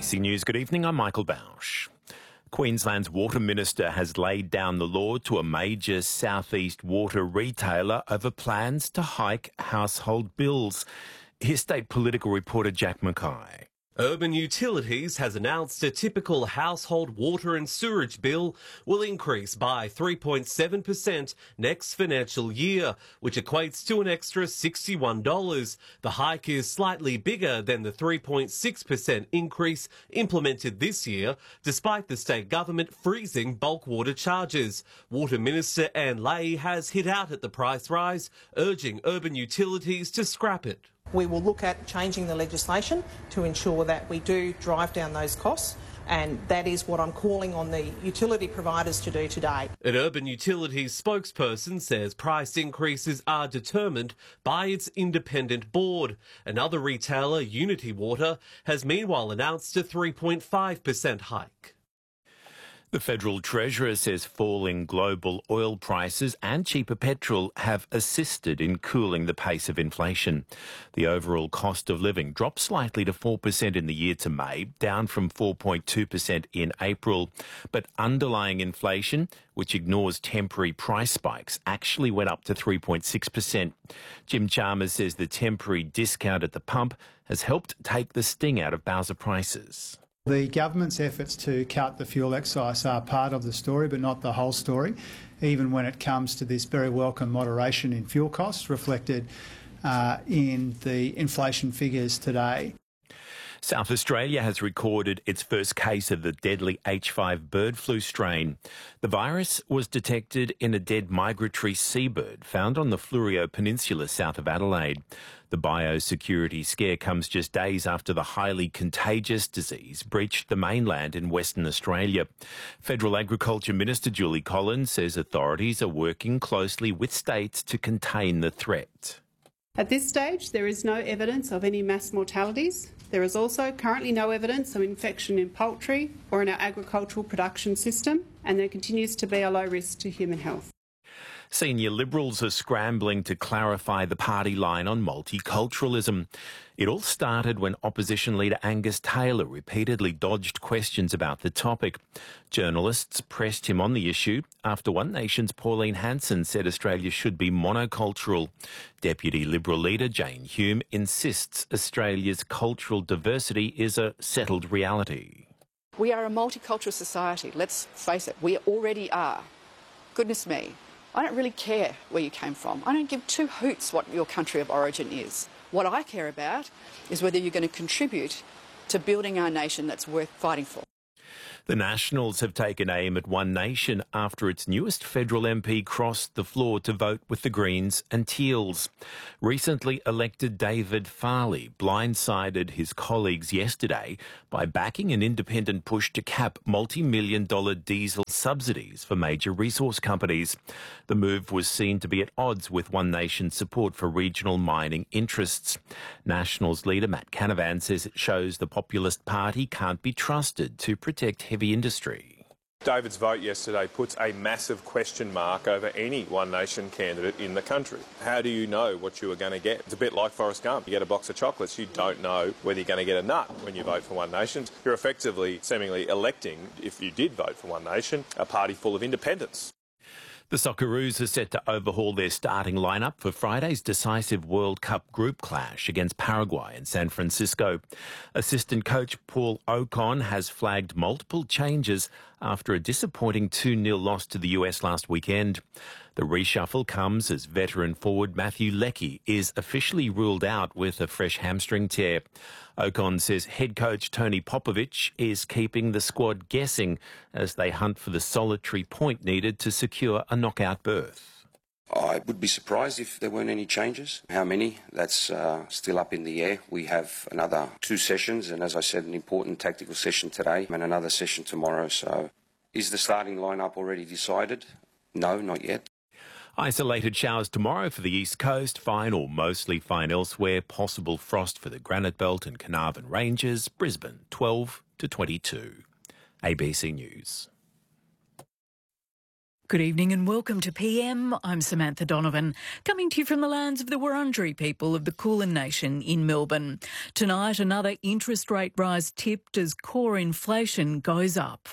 ABC News, good evening, I'm Michael Bausch. Queensland's Water Minister has laid down the law to a major southeast water retailer over plans to hike household bills. Here's state political reporter Jack Mackay. Urban Utilities has announced a typical household water and sewerage bill will increase by 3.7% next financial year, which equates to an extra $61. The hike is slightly bigger than the 3.6% increase implemented this year, despite the state government freezing bulk water charges. Water Minister Anne Leahy has hit out at the price rise, urging urban utilities to scrap it. We will look at changing the legislation to ensure that we do drive down those costs, and that is what I'm calling on the utility providers to do today. An Urban Utilities spokesperson says price increases are determined by its independent board. Another retailer, Unity Water, has meanwhile announced a 3.5% hike. The Federal Treasurer says falling global oil prices and cheaper petrol have assisted in cooling the pace of inflation. The overall cost of living dropped slightly to 4% in the year to May, down from 4.2% in April. But underlying inflation, which ignores temporary price spikes, actually went up to 3.6%. Jim Chalmers says the temporary discount at the pump has helped take the sting out of bowser prices. The government's efforts to cut the fuel excise are part of the story, but not the whole story, even when it comes to this very welcome moderation in fuel costs reflected in the inflation figures today. South Australia has recorded its first case of the deadly H5 bird flu strain. The virus was detected in a dead migratory seabird found on the Fleurieu Peninsula south of Adelaide. The biosecurity scare comes just days after the highly contagious disease breached the mainland in Western Australia. Federal Agriculture Minister Julie Collins says authorities are working closely with states to contain the threat. At this stage, there is no evidence of any mass mortalities. There is also currently no evidence of infection in poultry or in our agricultural production system, and there continues to be a low risk to human health. Senior Liberals are scrambling to clarify the party line on multiculturalism. It all started when opposition leader Angus Taylor repeatedly dodged questions about the topic. Journalists pressed him on the issue after One Nation's Pauline Hanson said Australia should be monocultural. Deputy Liberal leader Jane Hume insists Australia's cultural diversity is a settled reality. We are a multicultural society, let's face it, we already are. Goodness me. I don't really care where you came from. I don't give two hoots what your country of origin is. What I care about is whether you're going to contribute to building our nation that's worth fighting for. The Nationals have taken aim at One Nation after its newest federal MP crossed the floor to vote with the Greens and Teals. Recently elected David Farley blindsided his colleagues yesterday by backing an independent push to cap multi-million-dollar diesel subsidies for major resource companies. The move was seen to be at odds with One Nation's support for regional mining interests. Nationals leader Matt Canavan says it shows the Populist Party can't be trusted to protect heavy industry. David's vote yesterday puts a massive question mark over any One Nation candidate in the country. How do you know what you are going to get? It's a bit like Forrest Gump. You get a box of chocolates, you don't know whether you're going to get a nut when you vote for One Nation. You're effectively, seemingly electing, if you did vote for One Nation, a party full of independents. The Socceroos are set to overhaul their starting lineup for Friday's decisive World Cup group clash against Paraguay in San Francisco. Assistant coach Paul Ocon has flagged multiple changes after a disappointing 2-0 loss to the US last weekend. The reshuffle comes as veteran forward Matthew Leckie is officially ruled out with a fresh hamstring tear. Ocon says head coach Tony Popovich is keeping the squad guessing as they hunt for the solitary point needed to secure a knockout berth. I would be surprised if there weren't any changes. How many? That's still up in the air. We have another 2 sessions and, as I said, an important tactical session today and another session tomorrow. So is the starting lineup already decided? No, not yet. Isolated showers tomorrow for the east coast, fine or mostly fine elsewhere. Possible frost for the Granite Belt and Carnarvon Ranges. Brisbane 12 to 22. ABC News. Good evening and welcome to PM. I'm Samantha Donovan, coming to you from the lands of the Wurundjeri people of the Kulin Nation in Melbourne. Tonight, another interest rate rise tipped as core inflation goes up.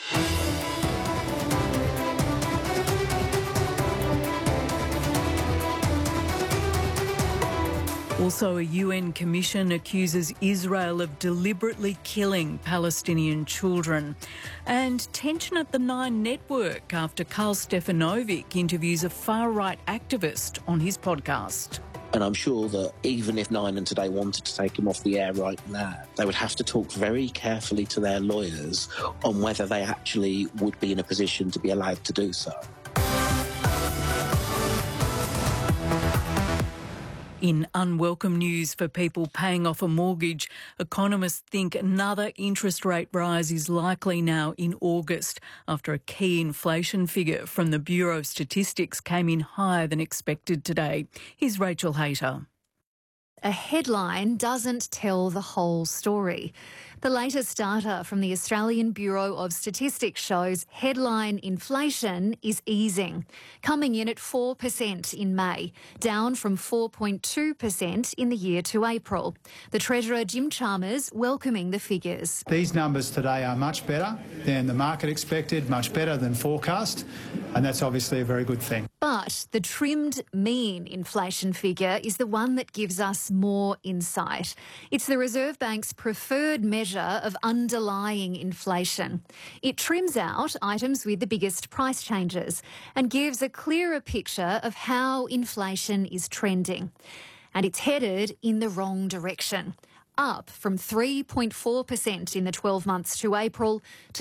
Also, a UN commission accuses Israel of deliberately killing Palestinian children. And tension at the Nine Network after Karl Stefanovic interviews a far-right activist on his podcast. And I'm sure that even if Nine and Today wanted to take him off the air right now, they would have to talk very carefully to their lawyers on whether they actually would be in a position to be allowed to do so. In unwelcome news for people paying off a mortgage, economists think another interest rate rise is likely now in August after a key inflation figure from the Bureau of Statistics came in higher than expected today. Here's Rachel Hayter. A headline doesn't tell the whole story. The latest data from the Australian Bureau of Statistics shows headline inflation is easing, coming in at 4% in May, down from 4.2% in the year to April. The Treasurer, Jim Chalmers, welcoming the figures. These numbers today are much better than the market expected, much better than forecast, and that's obviously a very good thing. But the trimmed mean inflation figure is the one that gives us more insight. It's the Reserve Bank's preferred measure of underlying inflation. It trims out items with the biggest price changes and gives a clearer picture of how inflation is trending. And it's headed in the wrong direction, up from 3.4% in the 12 months to April to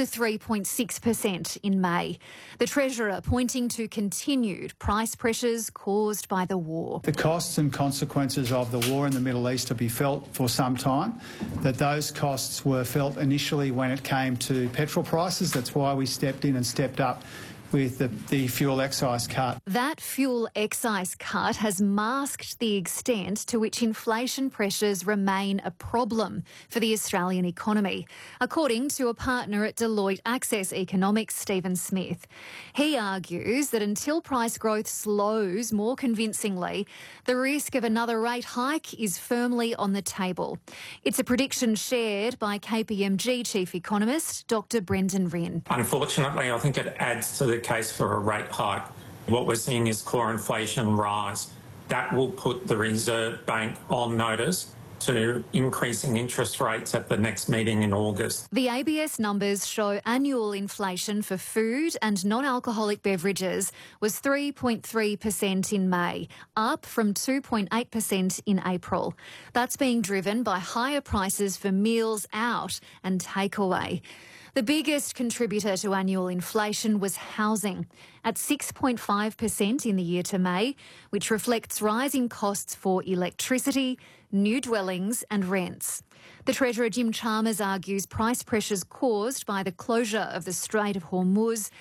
3.6% in May. The Treasurer pointing to continued price pressures caused by the war. The costs and consequences of the war in the Middle East to be felt for some time, that those costs were felt initially when it came to petrol prices. That's why we stepped in and stepped up with the fuel excise cut. That fuel excise cut has masked the extent to which inflation pressures remain a problem for the Australian economy, according to a partner at Deloitte Access Economics, Stephen Smith. He argues that until price growth slows more convincingly, the risk of another rate hike is firmly on the table. It's a prediction shared by KPMG Chief Economist Dr Brendan Rinn. Unfortunately, I think it adds to the case for a rate hike. What we're seeing is core inflation rise. That will put the Reserve Bank on notice to increasing interest rates at the next meeting in August. The ABS numbers show annual inflation for food and non-alcoholic beverages was 3.3% in May, up from 2.8% in April. That's being driven by higher prices for meals out and takeaway. The biggest contributor to annual inflation was housing, at 6.5% in the year to May, which reflects rising costs for electricity, new dwellings and rents. The Treasurer Jim Chalmers argues price pressures caused by the closure of the Strait of Hormuz